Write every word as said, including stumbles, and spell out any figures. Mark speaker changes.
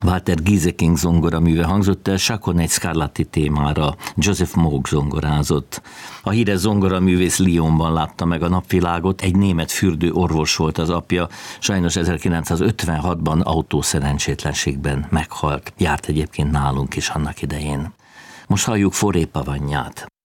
Speaker 1: Walter Gieseking zongoraműve hangzott el, Chacon egy Scarlatti témára Joseph Moog zongorázott. A híres zongoraművész Lyonban látta meg a napvilágot, egy német fürdő orvos volt az apja, sajnos ezerkilencszázötvenhatban autószerencsétlenségben meghalt. Járt egyébként nálunk is annak idején. Most halljuk Foré Pavagnyát.